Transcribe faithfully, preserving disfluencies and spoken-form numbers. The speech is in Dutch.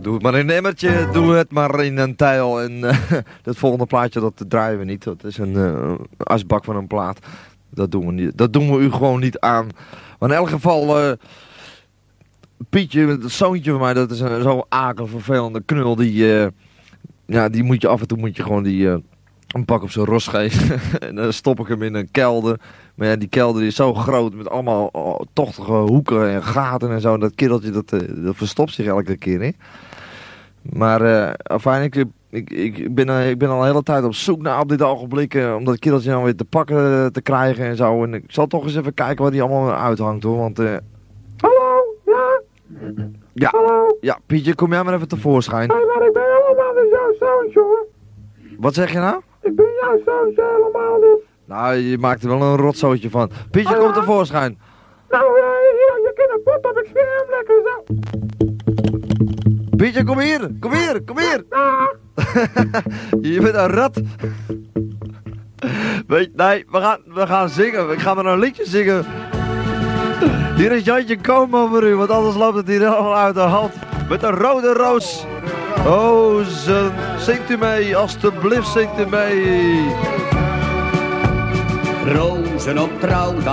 doe het maar in een emmertje, doe het maar in een tijl. En uh, het volgende plaatje, dat draaien we niet. Dat is een uh, asbak van een plaat. Dat doen we niet. Dat doen we u gewoon niet aan. Maar in elk geval, uh, Pietje, het zoontje van mij, dat is een zo'n akelig vervelende knul. Die, uh, ja, die moet je af en toe moet je gewoon die, uh, een pak op zijn ros geven. En dan stop ik hem in een kelder. Maar ja, die kelder die is zo groot met allemaal oh, tochtige hoeken en gaten en zo. Dat kereltje, dat, uh, dat verstopt zich elke keer, hè. Maar uh, uiteindelijk, ik, ik, ik, ben, uh, ik ben al de hele tijd op zoek naar op dit ogenblik. Uh, om dat kereltje dan weer te pakken uh, te krijgen en zo. En ik zal toch eens even kijken wat hij allemaal uithangt, hoor. Want, uh... Hallo, ja? Ja, Hallo? Ja, Pietje, kom jij maar even tevoorschijn. Hé, maar ik ben helemaal niet jouw zoontje, hoor. Wat zeg je nou? Ik ben jouw zoontje helemaal niet. Nou, je maakt er wel een rotzootje van. Pietje, Oh, kom ja? tevoorschijn. Nou, uh, hier, je kind een pot op, ik smeer hem lekker zo. Pietje, kom hier, kom hier, kom hier. Dag. Je bent een rat. Weet, nee, we gaan, we gaan zingen. Ik ga maar een liedje zingen. Hier is Jantje Koopman voor u, want anders loopt het hier allemaal uit de hand. Met een rode roos. Oh, ze, zingt u mee, alstublieft zingt u mee. Rozen op trouwdag.